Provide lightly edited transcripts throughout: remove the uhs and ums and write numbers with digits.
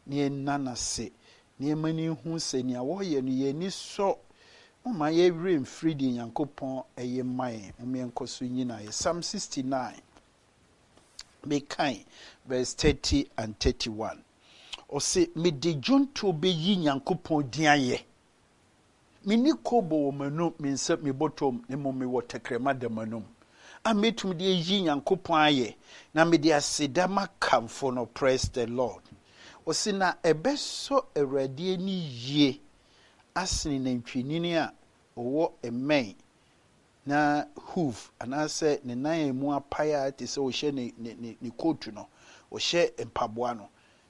ne nana se ne mani hu se ne awoye no ye ni so Mama ye rim free Yankopon eye mai umienkosu nyina ye Psalm 69 be kind verse 30 and 31 o se me de jonto be yi Yankopon diaye me ni kobo wo manum me nsa me botom ne mo me wotekrema de manum ametum de yi Yankopon aye na me de aseda makamfo no praise the Lord o se na ebeso awrade ni yie asini na ntwinini a owo emɛn na hoof anase ne nan mu apaya te se o hye ne coat no o hye empaboa no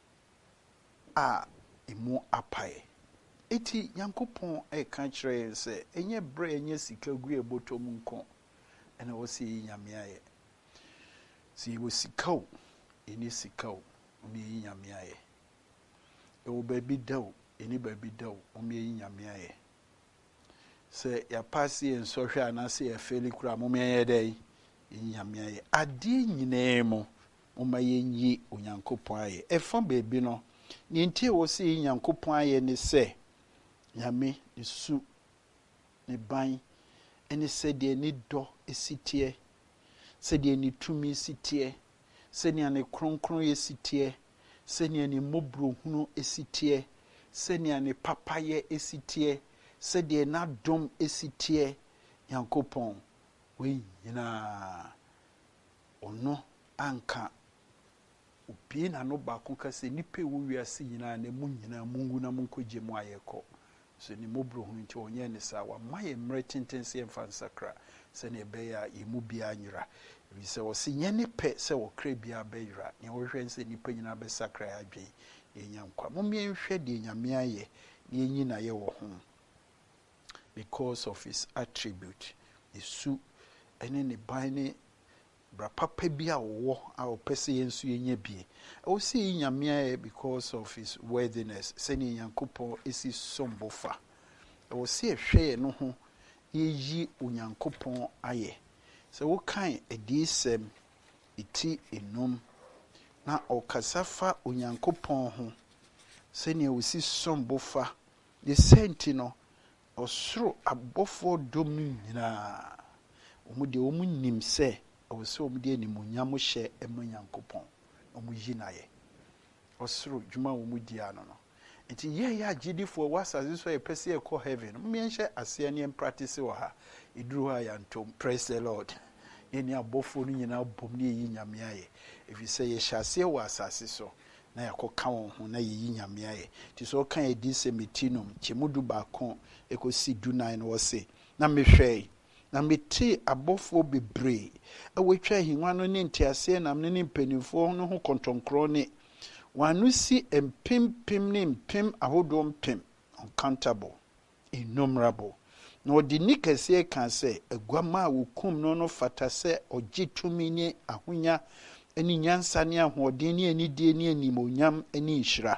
a emu apaye eti Yankopon ka kire se enye bre enye sika gu ebotom nko ena wo se nyame aye si wo sika o eni sika o me yi nyame aye e wo ba bi dawo eni ba bi dawo o me yi nyame aye se ya pasi en sohwe anase ya feli kura mo me ye dai nyame aye ade nyine mo ma yenyi Onyankopon aye efa beebi no ni ntie wo se Nyankopon aye ne se nyame ne su ne ban ene se de ni do esitie se de ni tumi sitie se ne ane kronkron esitie se ne ni mobro hunu esitie se ne ane papaye esitie se de na dom esitie Yankopon we nyina ono anka obi na no ba kon kase nipe wo wiase nyina na mu nyina mungu na munkoje mu ayeko so ni mobro hu nti onye ne sa wa maye mre tentense emfa nsakra se ne be ya imu bia nyira bi se wo se nyene pe se wo kra bia be yira ne wo hwe nse nipa nyina be sakra ya dwen enyankwa mo me nhwe de nyame aye ne enyi na ye wo ho because of his attribute isu ene ne ban bra papa bi a wo a opese yensu yenye bi o si nyame because of his worthiness seni Yankopon esi sombofa o si ehwe no ho yeyi Onyankopon aye so wo kan edisem iti enum na okasafa Onyankopon ho seni o si sombofa the sentino osoro abofo dom nyina omude omunim se oso omude animunyam hye ema Nyankopon omuyi naye osoro dwuma omudi ano no enti ye ya gidifo wasazi so epese e ko heaven mmenhye ase ne practice wo ha iduru ha ya ntom praise the Lord ni abofo no nyina bom ne yi nyame aye efi se ye hyase wo asase so na yakoka won ho na yi nyame aye ti so kan edi semitinum chemudu ba kon ekosi dunan no se na mehwei na meti abofo bebre awetwa hinwa no ne ntiase na ne mpanifo no ho kontonkro ne wanu si empim ne mpim ahodo mpim uncountable innumerable no di nikase kan se aguama wokum no fata se ogitumi ne ahonya ani nyansa ne ahoden ne anidie ne animonyam ani nhira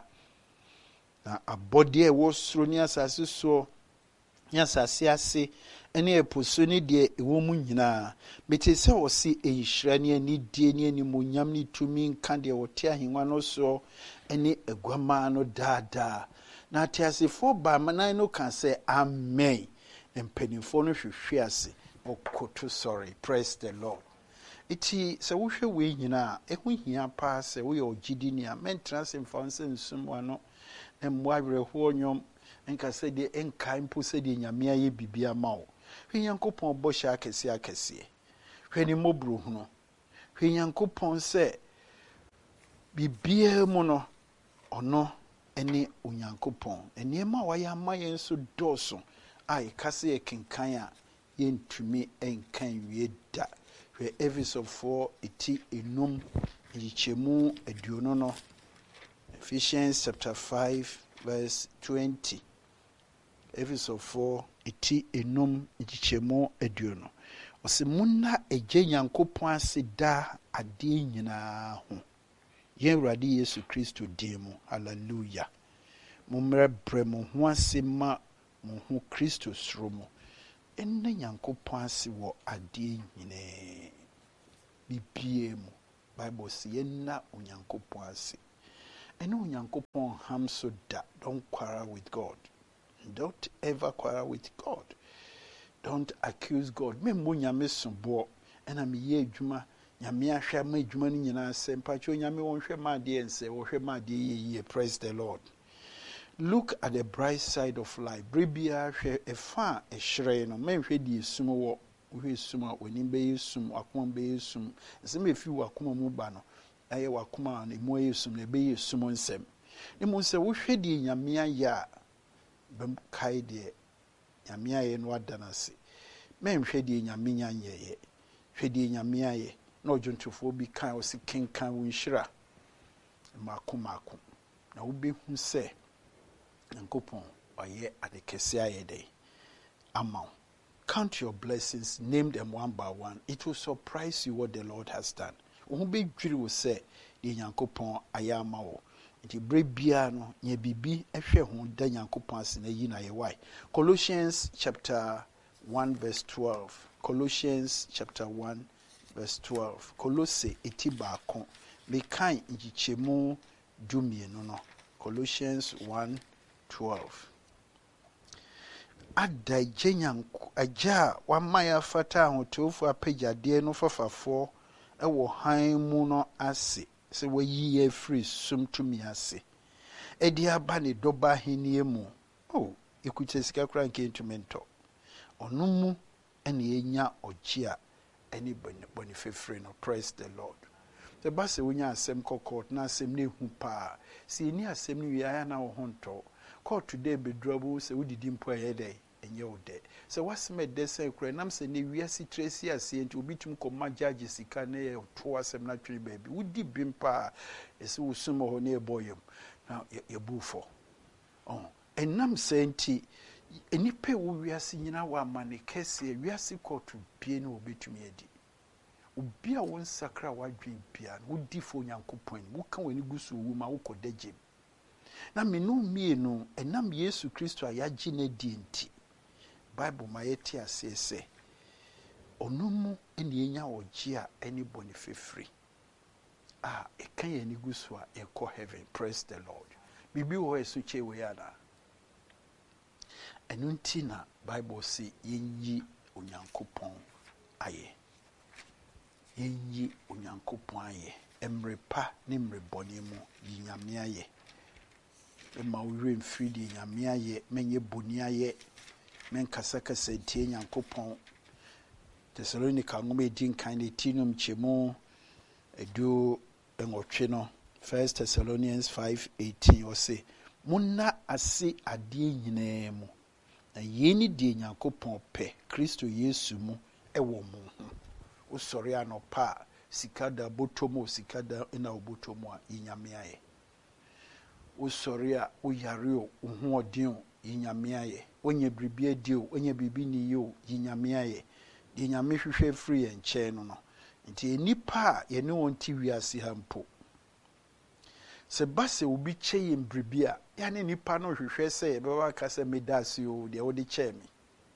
na abode e wo soro ne asase so nyasase ase ene eposo ne de ewo mu nyina mete se o si enhira ne anidie ne animonyam ne tumi nka de wote ahenwa no so ene aguama no dada na atiasefo ba manan no kan se amen empanifo no hwehwe ase okoto sorry praise the Lord iti se wo hwe we nyina ehu hia pa se wo ye ogidi ni a mentrance mfanse nsum wano emmo awerɛho nyom enka se de enka mpo se de nyame aye bibia ma wo hwe Nyankopon bɔ hye akɛse hwe ni mobro huno hwe Nyankopon se bibia mu no ono ene Onyankopon eniema wa ya ma yen so dɔso ai kase ye kenkan a yentumi enkan wie da hwe Ephesians iti enum yichemu aduono no Ephesians chapter 5 verse 20 Ephesians 4 iti enum yichemu aduono ose munna eje Nyankopon ase da ade nyina ho ye Awurade Yesu Kristo demu hallelujah mumre bre mo ho ase ma mo ho Kristo sromo enne Nyankopon ase wo ade nyine bibie mu Bible se yenna Onyankopon ase ɛne onyankopɔn ham so da. Don't quarrel with God. Don't ever quarrel with God. Don't accuse God. Me mo nyame so bo ɛna me ye adwuma nyame ahwɛ ma adwuma no nyinaa sɛ mpacho nyame won hwɛ ma de ense wo hwɛ ma de ye. Praise the Lord. Look at the bright side of life. Bribia hwɛ efa a ɛhyerɛn no menhwɛ di esum wɔ wo esum a woni be esum akoma be esum nsem efi wakoma mu ba no ɛyɛ wakoma na emu esum na be esum nsem ne mu sɛ wo hwɛ di nyame ayɛ a bem kai de nyame ayɛ no adanase menhwɛ di nyame nyanyɛyɛ hwɛ di nyame ayɛ na odwontofo bi kan o si kenkan wo nhira makoma na wo be hu sɛ Nyankopɔn ɔyɛ adekɛse ayɛ dɛ ama wo. Count your blessings, name them one by one. It will surprise you what the Lord has done. Wo be dwiri wo sɛ de Nyankopɔn ayɛ ama wo. Nti bre bia no nye bibi ehwɛ ho da Nyankopɔn ase na yi na yɛ why. Colossians chapter 1 verse 12. Colossians chapter 1 verse 12. Colosse etibaako. Me kan njichemu dumienu no. Colossians 1:12. Ada gyenyanko agya wamaya fata ahotofo apegyade no fafafo ewo han mu no ase se wayi afri sumtumi ase edi aba ne doba henie mu ekuche sika kra nke ntumento ono mu ene enya ogye a ene boni fefre no. Praise the Lord. The base wonya asem kokot na asem ne hu pa si ni asem ni wiaya na wo honto court today be drabo se wodidi mpo ayede enye ode se waseme de se kura nam se ne wiase tracy ase enti obitum koma judge sika na ye to asem na twiri baabi wodi bimpa ese wosum ho na eboyem na ye bufo enam se enti enipe wo wiase nyina wa mane kese wiase court bie na obetumi edi obi a won sakra wadwen bia wodi fo Nyankopɔn wo ka wani gusu wu ma wo kodagye na menu mienu enam Yesu Kristo ayagye na di enti Bible ma yeti asese onumu eni enya ogye a eni boni fefri ekan ye ni gusu a ekɔ heaven. Praise the Lord. Bibi wo esu chewe yana enunti na Bible si yenyi Onyankopɔn aye yenyi Onyankopɔn aye emrepa ne mrebɔne mu yinyame aye ema wure mfiri di nyame aye menye boni aye menkasa kasa tie Nyankopɔn. Thessalonica ngome edin kan ne tinum chemu edu enwotwe no 1 Thessalonians 5:18 o se munna ase ade nyinaa mu na yeni die Nyankopɔn pɛ Kristo Yesu mu ewo mu o sori anopa sikada botomo sikada ina obotomo a yinyame aye o sori a o yare o ho odin o yinyame aye onye bribia di o onye bibi ni yo yinyame aye de nyame hwehwe free enche no nti enipa ye ne wonti wiase ha mpo se base obi cheye mbribia ya ne nipa no hwehwe se ye bewa kasa medase o de wodi che mi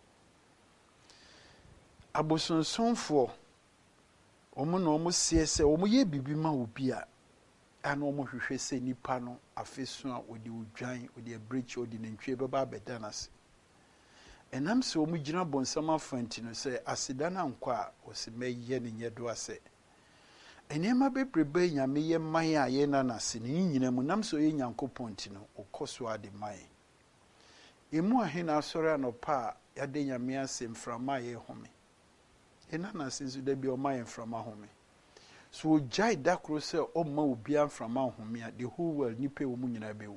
abosonsonfo omo no omo sie se omo ye bibi ma obi a ana omo hwehwe se nipa no afesu a odi odwan odi abreach odi nantwie beba bedanase enam se omo gina bonsama fanti no se asida na nkwa a osimeye ne nyedo ase enema bebrebe nyame ye man a ye na nase ne nyina mu nam so ye Nyankopɔn ti no okoso ade man emu ahena asore anopa ya de nyame ase mframa ye home ena nase nso da bi o man mframa home so jai dakro se o ma obi amframa home a the whole world nipa wo mu nyina bewu.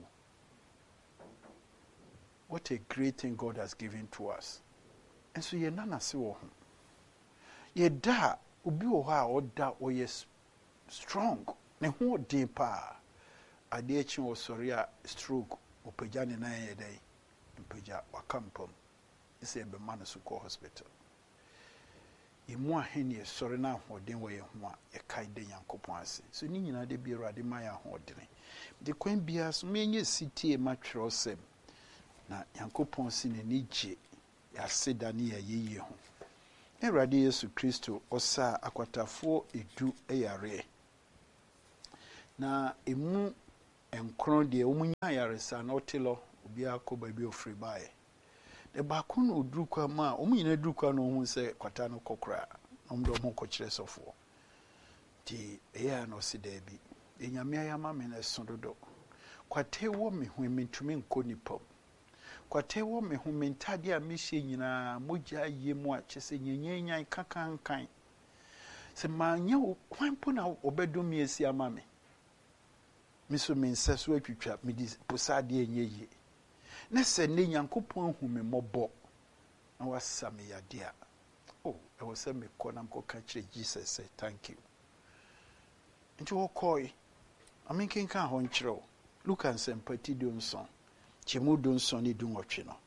What a great thing God has given to us. And so ye nana se wo ho ye da obi wo ha o da o yes strong ne ho din pa ade echi wo sori a stroke opagya ne na ye dai opagya wakampom ise be man so ko hospital emu ahene ye sori na hoden wo ye ho a ye kai de Nyankopɔn ase so ni nyina de bi Awurade ma ya hoden de kwan bia so menye sitie matwero sem na Nyankopɔn si ne nije ya seda ne ya yeye ho Awurade Yesu Kristo osa akwatafo edu eyare na emu enkron de omunya yaresa na otelo obi akọ baabi ofiri bae de baako no odurukwa ma omunyina durukwa no hu se kwata no kokora omdo mo kokyere sofo ti eya no si da bi enyame ayama me na sododo kwate wo me hu mentumi nkonipom kwate wo me hu mentade a mehye nyina mogya yemu a kyese nyenyenyan kakankan se manya kwanpo na obedom esi ama me miso menseso atwitwa medi posade enyeyi na se ne Nyankopon hu me mobo na wasa me yade a oh e wo se me kɔ na mkoka kyerɛ Jesus say thank you nti wo kɔi aminkenka ho nkyerɛ Luke and Sempati Donson Chemu Donson ni dunwɔtwe no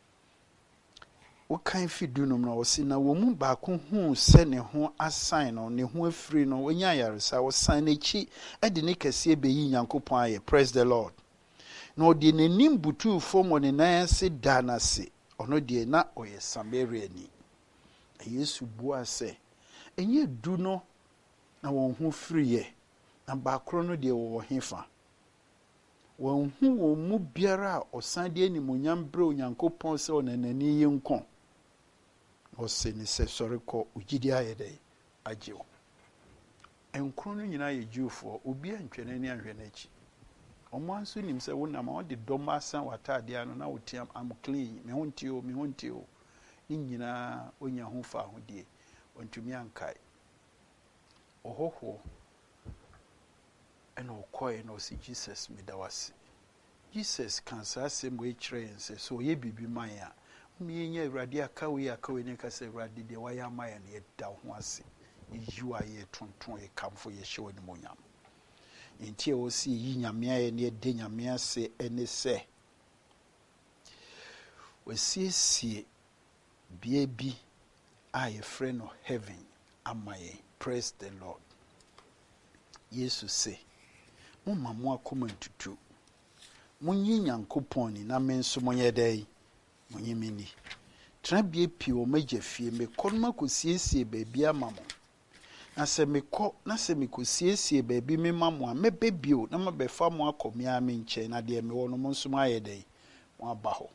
wo kan fi dunum na wo si na wo mu baako hu se ne ho asan no ne ho afiri no wonya yaresa wo san n'echi ade ne kɛse beyi Nyankopon aye praise the Lord no de n'anim butu fom ne nan se da na se ono de na oyɛ Samaria ni Yesu bua se enye du no na won ho firiye na baakro no de wo hefa won hu wo mu biara osan de animonyam bre Onyankopɔn se onanani yenkon o se ni se sɔre kɔ ugidi ayɛdɛ agyew enkro no nyina yɛ Jewfo obi antwene ni anhwɛ n'akyi ɔmo anso nim sɛ wonam a ɔde dɔm asan watade ano na wotiam am clean me hontio ni nyina onya ho fa hodie ontumi ankae ɔhɔho ɛna ɔkɔe na ɔsi Jesus medawase Jesus kan saa asɛm wɔ kyerɛ yɛn sɛ so ɔyɛ bibi man a mmenya Awurade akawe ne ka sɛ Awurade deɛ wayɛ ama yɛn yɛda ho ase yiw a yɛ tonton yɛ kamfo yɛ hyɛ wɔ ne monyam nti o si yi nyame ayɛ ne de nyame ase ene sɛ wasiesie bia bi a yɛfrɛ no heaven ama yɛn praise the Lord Yesu se mumma mo akoma ntutu munyi Nyankopɔn ni na me nso monyɛ dai munyi mini tra bia pi o magya fie me kɔnma kosiesie baabi ama mo na se mekɔ na se mekosiesie baabi me mammo a mebebio na mabefa mo akɔmia me nkyɛn na de me wɔ no mo nso ayɛ dai mo aba hɔ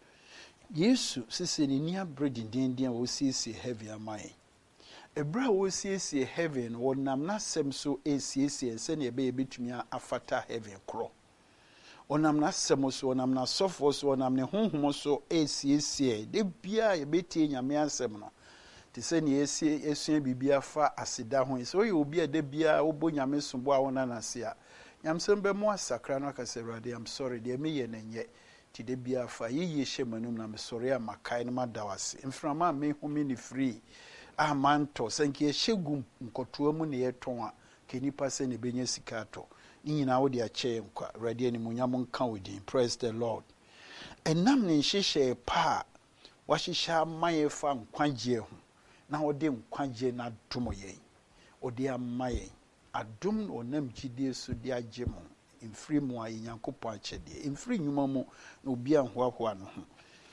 Yesu sese ni nia bredindindin wo siesie heaven ama yɛn ebra wo siesie heaven wonam na sem so esiesie se ne be betumi afata heaven kro onam na sem so onam na sofo so onam ne honhom so esiesie de bia ye betie nyame asem no te se ne esua bibia fa aseda ho so ye obi de bia obo nyame sombo a wona na se a nyamsem be mo asakra no akase Awurade am sorry de me ye na nye ti de bia fa ye hye manum na me sorry a makai no madawase mframa me humi ni free amanto sanke hyegum nkotoa mu ne yeton a kenipa se ne benya sika to ni nyina wo de ache nkwa Awurade ani munyam nka odin praise the Lord enam ne nhyehyɛ pa wahyehyɛ amaye fa nkwagye ho na wo de nkwagye na dom yɛn o de amaye adom no nam gidie so de agye mo mfiri mu a Nyankopɔn akyɛde mfiri nyuma mu na obi anhoahoa no ho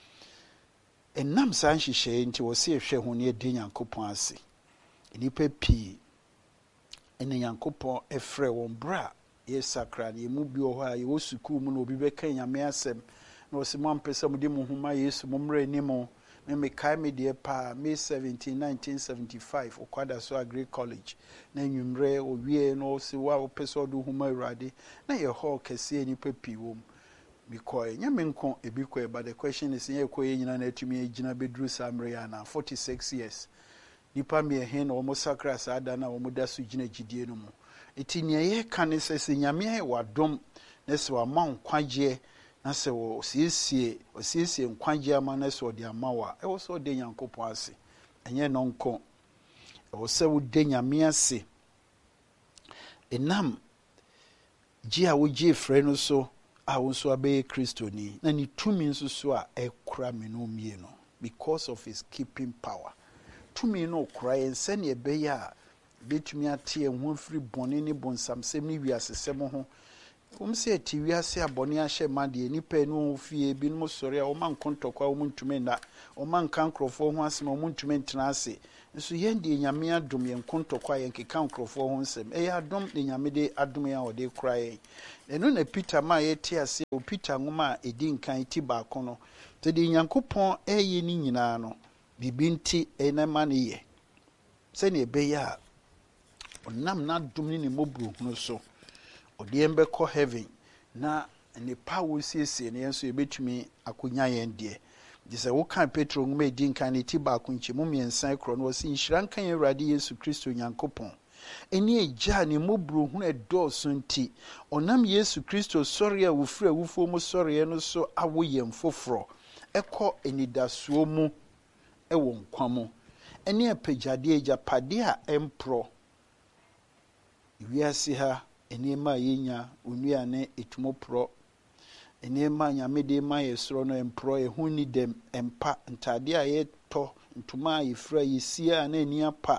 enam san hyehyɛ nti wo se ehwɛ ho ne de Nyankopɔn ase nipa pii ene Nyankopɔn efrɛ won bra ye sakra ne mu bi wɔ hɔ a ye wo sukuu mu na obi bɛka nyame asɛm na wo se mo ampesa mo de mo homa Yesu mo mra ni mo me kai me de pa May 17 1975 okwada so Agri College na nwumre owie no se wa opesa odo homa Awurade na ye hɔ kɛse nipa pii wom because nyame nko ebikɔ but the question is ye kɔ ye nyina na atumi agina bedru samre na 46 years nipa me he na omo sakra sa ada na omo da so gina gidie no mu eti ne ye ka ne sɛ nyame ayɛ wadom na se wa ma nkwagye na se wo siesie nkwagye ama na se odi ama wa e wo so de Nyankopɔn ase enye no nko e wo se wo de nyame ase enam gi a wo gi frɛ no so a wo so abe Kristoni na ni tumi nso so a ekura me no mie no because of his keeping power tumi no kura yense ne ebe ya betumi ate ho afiri bɔne ne bonsamsɛm ne wiasesɛm ho se ti wiase abɔne ahyɛ ma de nipa no fie bi no sɔre a o man kontɔkwa o muntumi na o man kan krofo ho asɛm o muntumi ntena ase nso yɛn de nyame adom yɛn kontɔkwa yɛn keka krofo ho nsɛm ɛyɛ adom de nyame de adom yɛn a ɔde kura yɛn ɛno na Peter ma yɛte ase o Peter nwoma a ɛdi nkan ti baako no te de Nyankopɔn ɛyɛ ni nyinaa no bibi nti ɛnɛma ne yɛ sɛnea ɛbɛyɛ a ɔnam n'adom ne ne mmɔborɔhunu so ɔde yɛn bɛkɔ heaven na nipa wo siesie ne yɛn so yɛbɛtumi akɔnya yɛn deɛ de sɛ woka Petro nwoma ɛdi nkan ne ti baako nkyɛmu mmiɛnsa korɔ no wɔsi nhyira nka yɛn Awurade Yesu Kristo Nyankopɔn ɛne agya ne mmɔborɔhunu ɛdɔɔso nti ɔnam Yesu Kristo sɔre a wofiri awufoɔ mu sɔreɛ no so awo yɛn foforɔ ɛkɔ anidasoɔ mu ɛwɔ nkwa mu ɛne apagyadeɛ agyapadeɛ a ɛmporɔ wiase ha nneɛma a yɛnya onnuane ɛtumo porɔ nneɛma Nyame de ma yɛ soro no ɛmporɔ ɛho ni dɛm ɛmpa ntadeɛ a yɛtɔ ntoma a yɛfira yɛsie a na ani apa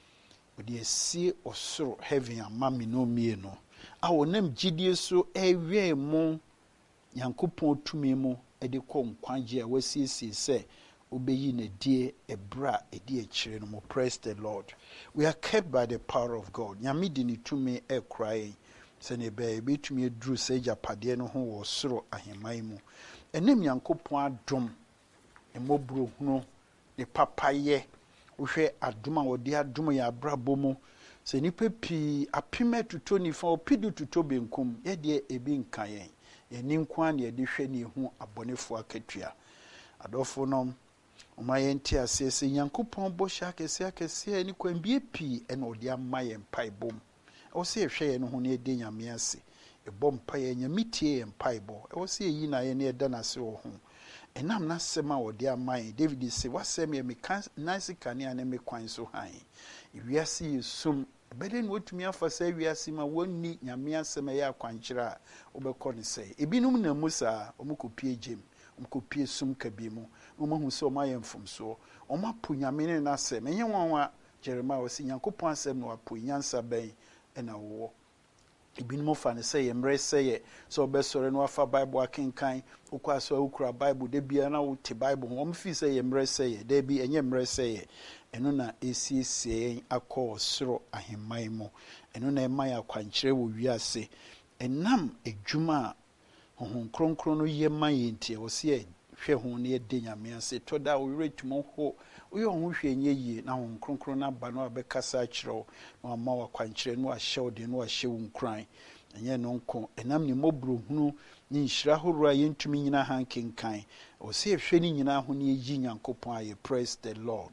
ɔde asie ɔsoro heaven ama me no mmienu a wɔnam gyidie so ɛwɛn mu Nyankopɔn tumi mu ɛde kɔ nkwagye a wasiesie sɛ obɛyi n'adie ɛberɛ a ɛdi akyire no mu. Praise the Lord. We are kept by the power of God. Nyame de ne tumi ɛkora yɛn sɛnea ɛbɛyɛ yɛbɛtumi aduru sɛ agyapadeɛ no ho wɔ soro ahemman mu ɛnam Nyankopɔn adom mmɔborɔhunu ne papayɛ wohwɛ adom a wɔde adom yɛ abrabɔ mu sɛ nnipa pii apem atuto nifa ɔpidu tuto benkum yɛdeɛ ebi nka yɛn yɛni nko a ne yɛde hwɛ ne ɛhu abɔnefoɔ akatua adɔfo nom ɔma yɛnte aseɛ sɛ Nyankopɔn bɔhyɛ akɛseɛ ne kwanbie pii ɛna ɔde ama yɛn mpaebɔ mu ɛwɔ sɛ yɛhwɛ yɛn ho ne yɛde Nyame ase ɛbɔ mpaeɛ Nyame tie yɛn mpaebɔ ɛwɔ sɛ yɛyi na yɛn ne yɛda n'ase wɔ ho ɛnam n'asɛm a ɔde ama yɛn David sɛ wasɛm yɛ meka nansi kanea ne me kwan so han ewiase yɛ sum ɛbɛdɛ na wɔtumi afa sɛ ewiase ma wɔnni Nyame asɛm ɛyɛ akwankyerɛ a wobɛkɔ ne sɛ ebinom na mu saa ɔmokɔpie gyem ɔmokɔpie sum kabi mu ɔmahu sɛ ɔma yɛ mfomsoɔ ɔmapo Nyame ne n'asɛm ɛnyɛ nwanwa Jeremiah wɔsi Nyankopɔn asɛm na wapo nyansa bɛn ɛna wɔwɔ ebinom fa ne sɛ yɛ mmerɛ sɛ yɛ sɛ ɔbɛsɔre no wafa Bible akenkan wokɔ asɔ wokura Bible da bia na wote Bible ho ɔmo fi sɛ yɛ mmerɛ sɛ yɛ da bi ɛnyɛ mmerɛ sɛ yɛ ɛno na ɛsiesie yɛn akɔ ɔsoro ahemman mu ɛno na ɛma yɛ akwankyerɛ wɔ wiase ɛnam adwuma a Honhom Kronkron no yɛ ma yɛn nti ɛwɔ sɛ yɛhwɛ ho na yɛde Nyame ase tɔ da wowerɛ tumi ho woyɛ ho hwɛ nyɛ yie na Honhom Kronkron no aba no abɛkasa akyerɛ wo na wama wo akwankyerɛ no ahyɛ wo de no ahyɛ wo nkuran ɛnyɛ no nko ɛnam ne mmɔborɔhunu ne nhyira ahoroɔ a yɛntumi nyina ha nkenkan ɛwɔ sɛ yɛhwɛ ne nyinaa ho ne yɛyi Nyankopɔn a yɛ praise the Lord.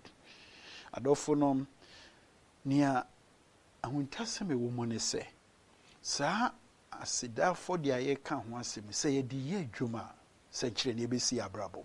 Adɔfo nom nea ahuntasɛm ɛwɔ mu ne sɛ saa asedafo de a yɛka ho asɛm sɛ yɛde yɛ adwuma sɛ kyerɛ ne yɛbɛsi abrabɔ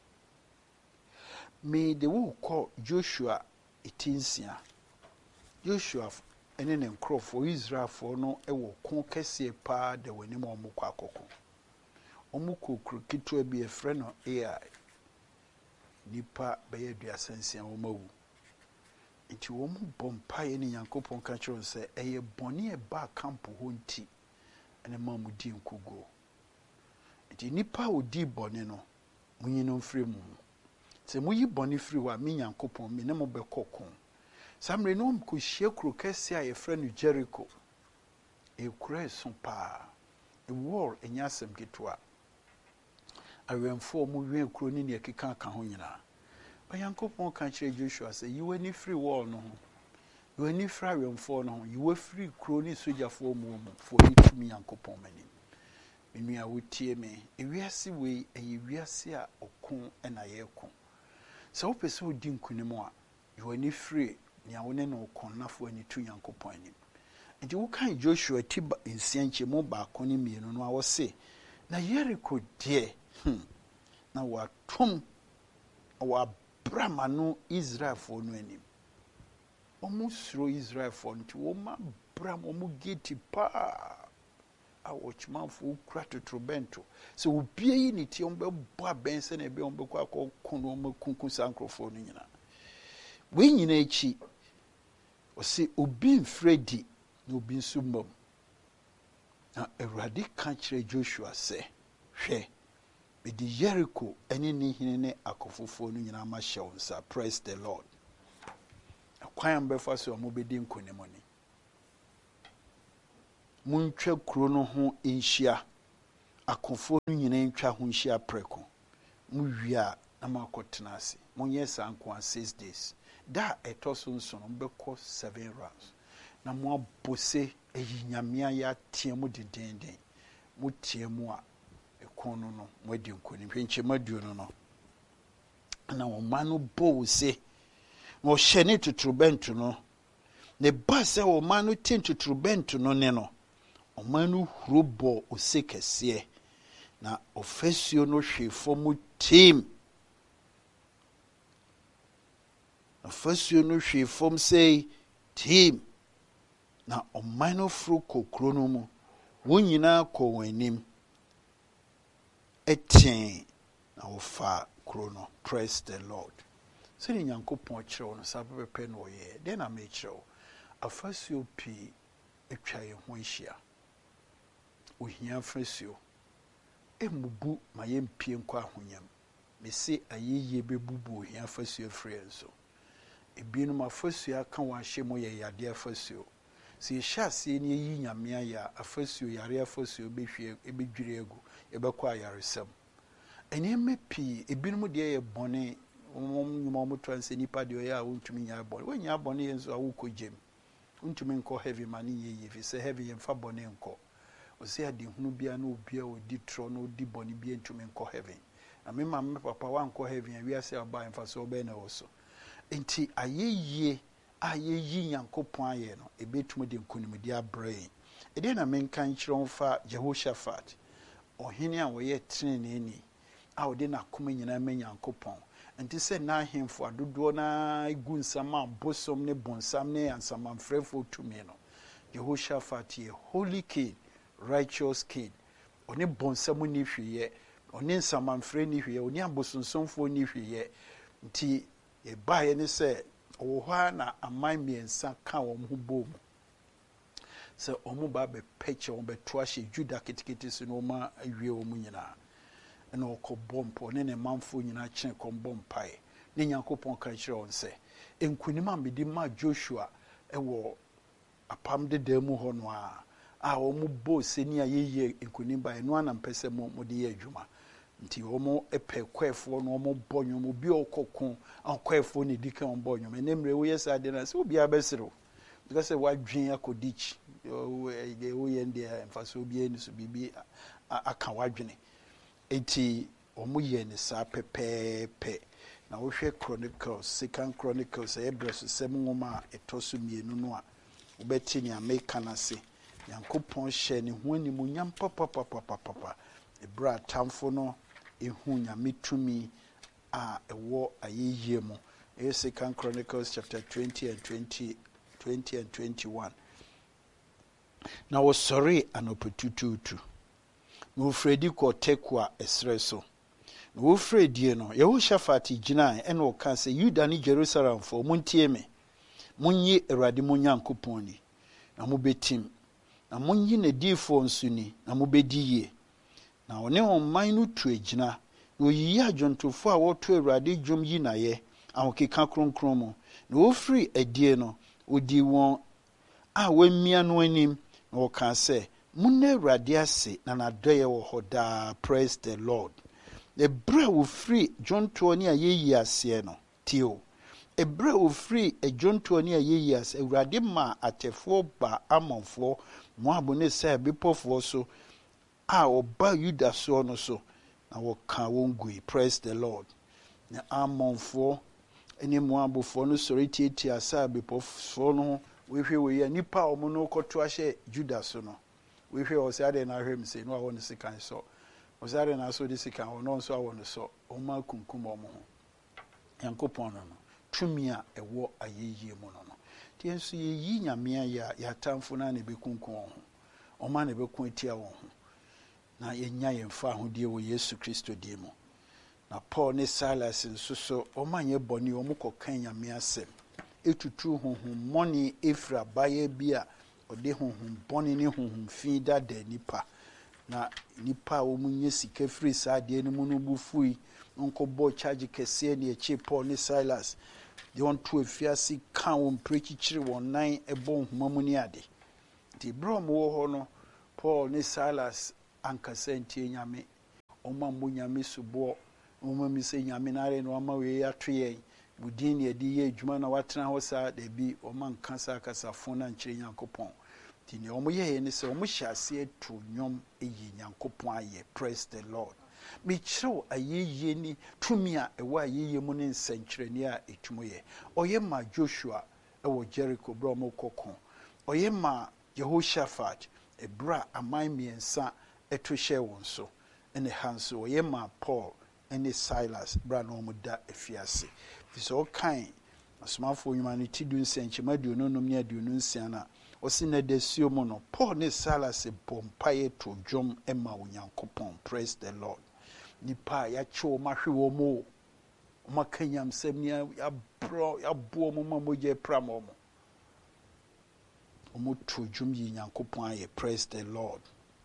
me de wo kɔ Joshua 9 Joshua ɛne ne nkurɔfoɔ Israelfoɔ no ɛwɔ ko kɛseɛ paa da w'anim a ɔmo kɔ akɔko ɔmo kɔ kuro ketewa bi ɛfrɛ no Ai nipa bɛyɛ 36 wɔn awu nti wɔn bɔ mpaeɛ ne Nyankopɔn ka kyerɛ sɛ ɛyɛ bɔne ɛba kampo hɔ nti ɛna ma mu di nkugo nti nipa a odi bɔne no munyi no mfiri mu sɛ muyi bɔne firi hɔ a me Nyankopɔn me ne mo bɛkɔ ko samre no mkɔhyia kuro kɛseɛ a yɛfrɛ no Jericho ɛkura ɛso paa ɛwɔr ɛnyɛ asɛm ketewa awɛmfoɔ mu wɛn kuro ne ne ɛkeka ka ho nyinaa Nyankopɔn ka kyerɛ Joshua sɛ yiwa ni firi wall no ho yiwa ni firi awɛmfoɔ no ho yiwa firi kuro ne sogyafoɔ mu fo ni tumi Nyankopɔn mani menua wotie me ewiase wei ɛyɛ wiase a ɔko ɛna yɛko sɛ wopɛ sɛ wodi nkunim a yiwa ni firi nea wo ne no ɔkɔnnafo ani tu Nyankopɔn anim nti wokan Joshua ti nsiankyɛmu baako ne mmienu no a wɔse na Jericho deɛ na watom wabramano Israelfoɔ no anim ɔmo suro Israelfoɔ nti wɔma bram ɔmo gate paa a wɔkyemanfoɔ kura totorobɛnto sɛ obia yi ne tie ɔmo bɛbɔ abɛn sɛ na ɛbɛ ɔmo bɛkɔ akɔko no ɔmo kunku saa nkurɔfoɔ no nyinaa wei nyinaa akyi ɔse obi mfredi na obi nso mmam na Awurade ka kyerɛ Joshua sɛ hwɛ mede Jericho ɛne ne hene ne akɔfofoɔ no nyinaa ma hyɛ wo nsa praise the Lord kwan mbɛfa so ɔmo bɛdi nkonim ni muntwa kuro no ho nhia akofo no nyina ntwa ho nhia preko mu wia na makotena ase monye sanko 6 days da etoso nso no beko 7 rounds na mo abose eyinyamia ya tiemu didenden mu tiemu a ekono no mo adi nkoni hwenche maduo no na wo manu bo se mo hyene tuturubentu no ne ba se wo manu tin tuturubentu no ne no o manu hurobo osekese na ofesio no hwefo mu team ofesio no hwefo say team na omano fru kokro no mu wonyina ko wanim etin na ofa krono. Praise the Lord. So ni Nyankopon kire no sabe pe no ye den na me kire afasio pi etwa ye ho nhia ohia afasio emubu ma ye mpie nkwa ahonyam me se ayeye bebubu ohia afasio frɛ nso ebinum afasio aka wa hye mo ye yade afasio si hyase ni yi nyamea ya afasio yare afasio behwie ebedwire egu ebekɔ ayaresam eneme pi ebinum de ye bɔne mo transe nipa de ya wontumi nya bɔne wanya bɔne ye nso awukɔgem wontumi nkɔ heavy mani ye fi se heavy ye mfa bɔne nkɔ osi ade hunu bia na obia odi tro na odi bɔne bia ntumi nkɔ heaven na me mama papa wa nkɔ heaven awia se aba mfa so obɛ na wo so enti ayeye ayeyi Nyankopon aye no ebetumu de nkonimdi abrain ede na menka nkyerɛ mfa Jehoshaphat ohene a wo ye treneni a wo de na koma nyina ma Nyankopon enti se na ahemfo adodo na igu nsama bosom ne bonsam ne ansamanfrefo tumi no Jehoshaphat ye holy king, righteous king oni bonsam ni hweye oni nsamanfre ni hweye oni abosonsomfo ni hweye nti e bae ne se owo na aman miensa ka wo ho bom se omo ba be peche wo be toahye Juda kitikiti so no ma awie wo mu nyina na okobompo ne manfo nyina kyen kombompae ne Nyankopon ka kire won se enkunima medi ma Joshua ewo apam de demu ho no a wo mu bo seni ayeye enkunimba eno anampese mo de ye adwuma nti wo mo epe kwefo no mo bonyo mo bi okokon akwefo ne dika on bonyo enemre wo yesa de na se obi abesero because se wadwen akodichi wo ye ndi emfaso obi eni so bibi aka wadwene enti omo ye ne sa pepepe na wo hwe Chronicles, Second Chronicles ebreso sem ngoma etoso mienu no a obeti ni America na se Nyankopon hye ne ho animu nyam papa ebra tamfo no ehu nyametumi a ewo ayeye mu Second Chronicles chapter 20 and 21 na wo sori anopetututu no fredi ko tekwa esreso no fredi no Yehoshaphat gina ene o kan se Yuda ni Jerusalem fo muntie me munyi Awurade mo Nyankopon ni na mo betim na munyi ne difo nso ni na mo bediye na one man no tu agina na oyiyi adwontofo a woto Awurade dwom yi na ye ahokeka kronkron mo na ofri adie no odi won a wamia no anim na o kan se munna Awurade ase na nadoye wo hoda. Praise the Lord. Ebra wo free dwonto ni ayeyi ase no tio ebra wo free dwonto ni ayeyi ase Awurade ma atefo ba amonfo Moab ne se bepofo so a oba Yuda so no so na wo ka won gui. Praise the Lord. Na amonfo ene Moabfo no sori tietia sa bepofo no we hwe we ya nipa omo no koto ahye Juda so no we hwe o se ade na hwem se no awon sikan so o se ade na so de sikan o no so awon so o ma kunkum omo ho Yankopon no tumi a ewo ayeye mu no ti enso ye yi nyamea ya tamfo na ne bekunkum ho o ma ne bekun etia won ho na yenya yemfa ahodie wo Yesu Kristo die mu na Paul ne Silas nso so o ma ye boni o mu kokan nyamea asem etutu honhom moni efra baye bia ode honhom boni ne honhom fi dada nipa na nipa wo munye sika free saade ne mu no bufui nko bo charge kese ne eche Paul ne Silas de on to afiasi kan won prechichiri won nan ebo honhom mu ni ade nti brom wo ho no Paul ne Silas ankasa ntie nyame ɔma mbɔ nyame suboɔ ɔma mi sɛ nyame nare no ɔma wei atwe yɛn budin ne yɛde yɛ adwuma na watena hɔ saa da bi ɔma nkasa akasafo na nkyerɛ nyankopɔn nti ne ɔmo yɛɛ ne sɛ ɔmo hyɛ ase atu nnwom ɛyi nyankopɔn ayɛ. Praise the Lord. Mekyerɛw ayɛyie ni tumi a ɛwɔ ayɛyie mu ne nsɛnkyerɛnne a ɛtum yɛ ɔyɛ ma Joshua ɛwɔ Jericho bra ɔmo kɔko ɔyɛ ma Jehoshaphat ɛbra aman mmiɛnsa ɛto hyɛ wɔn so ɛne ha nso ɔyɛ ma Paul ɛne Silas bra na ɔmo da afiase fi sɛ ɔkan asomafoɔ nnwuma no ti du nsɛnkyɛma aduonu num ne aduonu nsia na ɔsi na da suo mu no Paul ne Silas bɔ mpaeɛ to dwom ɛma Onyankopɔn. Praise the Lord. Nipa yɛakye wɔn ahwe wɔn mo wɔn aka nyamsɛm ne yɛaboɔ wɔn ma mogya pram wɔn to dwom yi Nyankopɔn ayɛ. Praise the Lord.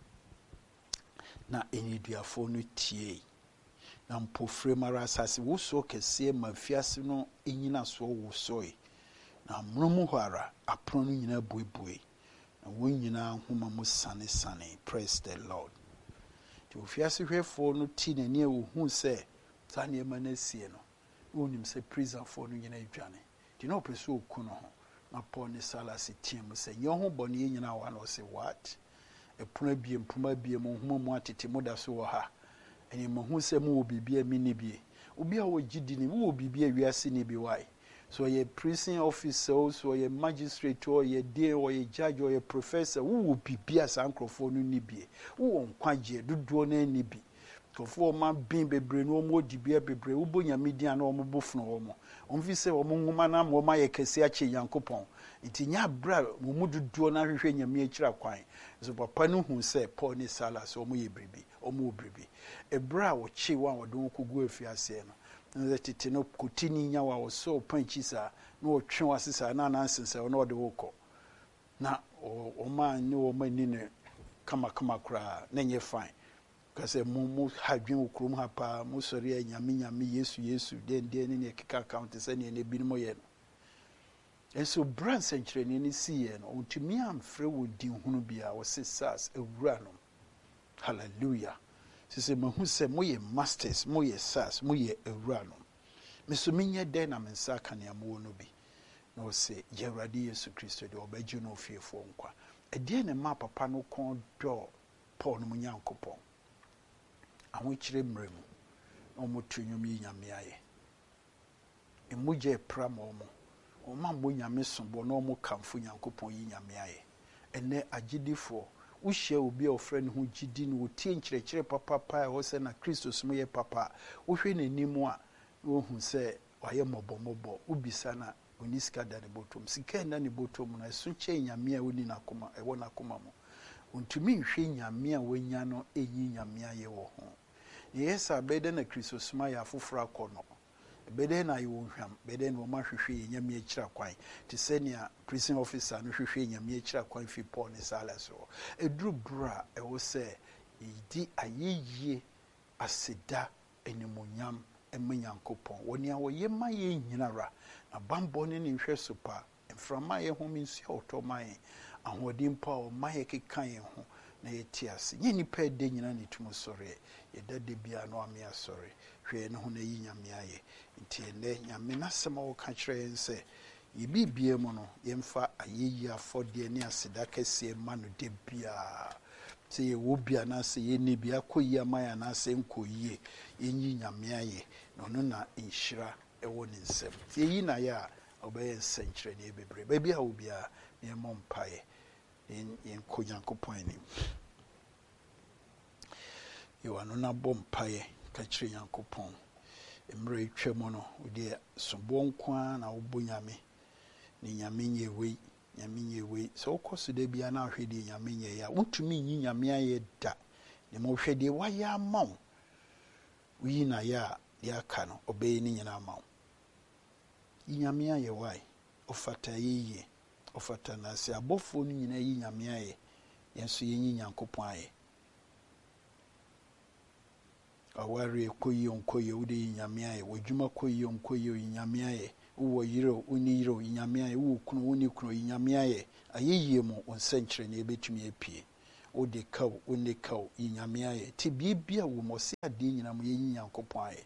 Na eniduafoɔ no tie na mpofrɛ mara asase wosoɔ kɛseɛ ma fiase no nyina soɔ wosoe na mmonom hɔ ara apono no nyinaa buebue na wɔn nyinaa nhoma mu sane. Praise the Lord. Nti ofiase hwɛfoɔ no ti n'ani a wɔhu sɛ saa nneɛma no asie no wɔnim sɛ prisonfoɔ no nyinaa adwane nti na ɔpɛ sɛ ɔku no ho na Paul ne Silas teɛ mu sɛ nyɛ ho bɔne yɛ nyinaa wɔ ha na ɔsɛ what ɛpono abie mpoma abie mu nhoma mu atete mu da so wɔ ha ɛne mahu sɛ mu wɔ biribi a menni bie obi a wɔgye di ne mu wɔ biribi a wiase ne bi wae so ɔyɛ prison officer so ɔyɛ magistrate ɔyɛ dean ɔyɛ judge ɔyɛ professor wowɔ biribi a saa nkurɔfoɔ no nni bie wowɔ nkwagyeɛ dodoɔ no anni bi nkurɔfoɔ ɔma bin bebree no ɔma ɔdi bia bebree wobɔ nyame din a na ɔmo bofono wɔ mo ɔmfi sɛ ɔmo nwoma no ama ɔma yɛ kɛse akye Nyankopɔn nti nya abra mo mu dodoɔ no ahwehwɛ nyame akyira kwan so papa no hu sɛ Paul ne Silas ɔmo yɛ biribi ɔmo wɔ biribi ɛbra a wɔkye wɔn a wɔde wɔn kɔgu afiaseɛ no na tete no kotini nya wa wɔsɔ panchi saa na wɔtwe wase saa na nansensɛ na ɔde wɔkɔ na ɔma ne ɔma ni ne kama koraa na nyɛ fine kasɛ mu hadwen wo kurom ha pa mu sɔre nyame Yesu den ne keka account sɛ ne binom yɛ no ɛso brand sɛnkyerɛne ne siɛ no ɔntumi amfrɛ wɔ din hunu bia wɔse sas awura no hallelujah sɛ mahu sɛ moyɛ masters moyɛ sas moyɛ awura no meso menyɛ dɛn na mensa aka nea mowɔ no bi na ɔsɛ yɛ Awurade Yesu Kristo de ɔbɛgye no ofiefoɔ nkwa ɛdeɛ ne ma papa no kɔn dɔ Paul no mu Nyankopɔn ahokyerɛ mmerɛ mu na ɔmoto nnwom yi nyame ayɛ mmogya pra ma ɔma mmɔ nyame sombɔ na ɔmo kamfo Nyankopɔn yi nyame ayɛ ɛnɛ agyidifoɔ wohyia obi a ɔfrɛ ne ho gyidi no wɔtie nkyerɛkyerɛ papa a ɛwɔ sɛ na Kristo som yɛ papa wohwɛ n'anim a wohu sɛ ɔyɛ mmɔbɔmmɔbɔ wobisa na ɔni sika da ne bɔtɔm sika nda ne bɔtɔm na ɛso kyɛn nyame a woni n'akoma ɛwɔ n'akoma mu ɔntumi nhwɛ nyame a wanya no ɛyi nyame ayɛ wɔ ho yɛyɛ sɛ abɛdɛ na Kristo som ayɛ afoforɔ akɔ no bɛdɛ na yɛ wɔhwam bɛdɛ na ɔma hwehwɛ yɛ nyame akyira kwan te sɛ nea prison officer no hwehwɛ nyame akyira kwan fi Paul ne Silas hɔ ɛduru bra ɛwɔ sɛ yɛdi ayɛyie aseda animonyam ɛma Nyankopɔn wɔne a wɔyɛ ma yɛ nyinara na bambɔ ne nhwɛ so pa mframa yɛ home nsu a ɔtɔ ma yɛn ahoɔden pa a ɔma yɛ keka yɛn ho na yɛte ase nyɛ nipa ɛda nyina ne tum sɔre yɛda da bia no ame asɔre hwɛ ne ho na yi nyame ayɛ nti ɛnɛ nyame n'asɛm a wɔka kyerɛ yɛn sɛ yɛbibia mu no yɛmfa ayɛyi afɔdeɛ ne aseda kɛseɛ ma no da biaa sɛ yɛwɔ bi anaasɛ yɛnni bi akɔ yi ama yɛ anaasɛ nkɔ yie yɛnyi nyame ayɛ na ɔno na nhyira ɛwɔ ne nsɛm yɛyi na yɛ a ɔbɛyɛ nsɛnkyerɛnneɛ bebree baabi a wɔ biara na yɛmmɔ mpaeɛ yɛnkɔ Nyankopɔn anim yɛwɔ ano na bɔ mpaeɛ ka kyerɛ Nyankopɔn mmerɛ atwa mu no wode sobɔ nko a na wobɔ nyame ne nyame nyɛ wei sɛ wokɔ so da bia na ahwɛ deɛ nyame nyɛ a wontumi nyi nyame ayɛ da ne ma wohwɛ deɛ wayɛ ama wo woyi na yɛ a deɛ aka no ɔbɛyɛ ne nyina ama wo yi nyame ayɛ wae ɔfata yɛyie ɔfata na sɛ abɔfoɔ no nyina yi nyame ayɛ yɛn so yɛnyi Nyankopɔn ayɛ aware kɔyie nkɔyie wode yi nyame ayɛ wadwuma kɔyie nkɔyie yi nyame ayɛ wo yiro uni yiro nyame aye wo kunu uni kunu nyame aye ayeye mu onsenkyere na ebetumi apie o de kaw uni kaw nyame aye ti bibia wo mo se ade nyina mo ye nyankopon aye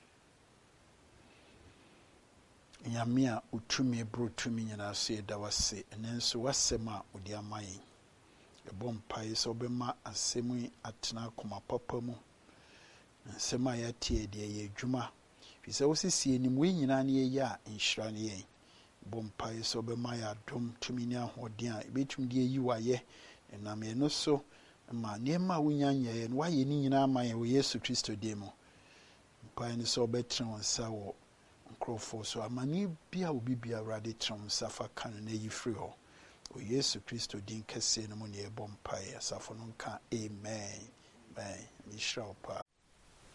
nyame a utumi brotumi nyina so eda wase enenso wasema odi amaye ebo mpai so bema asemu atena koma papa mu nsema ya tie de ye adwuma fise wosisi enim we nyina ne ye a nhira ne ye bo mpai so bema ya dom tumi ne ahoden a ebetumi de yi waye enam ye no so ma niema wonyanya ye no waye ni nyina amaye wo Yesu Kristo demo mpai ne so betre wonsa wo nkrofo so amani bia obi bia Awurade tram safa kan na yi free ho o Yesu Kristo din kese no mo ne ebom pae asafo no nka amen amen mi shra pa